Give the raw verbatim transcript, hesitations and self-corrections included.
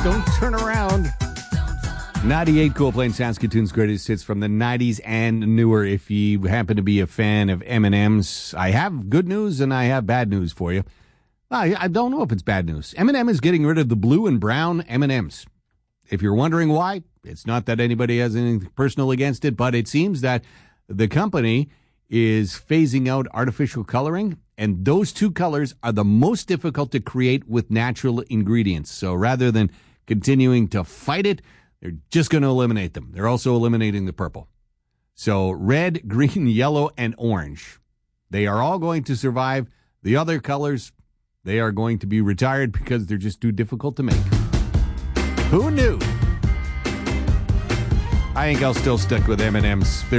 Don't turn around. ninety-eight Cool Plain Saskatoon's greatest hits from the nineties and newer. If you happen to be a fan of M and M's, I have good news and I have bad news for you. I, I don't know if it's bad news. M and M is getting rid of the blue and brown M and M's. If you're wondering why, it's not that anybody has anything personal against it, but it seems that the company is phasing out artificial coloring, and those two colors are the most difficult to create with natural ingredients. So rather than continuing to fight it, they're just going to eliminate them. They're also eliminating the purple. So red, green, yellow, and orange. They are all going to survive. The other colors, they are going to be retired because they're just too difficult to make. Who knew? I think I'll still stick with M and M's. They're